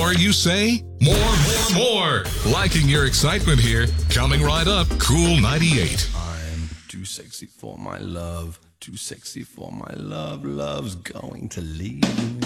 more, you say? More. Liking your excitement here. Coming right up, Cool 98. I'm too sexy for my love. Too sexy for my love. Love's going to leave me.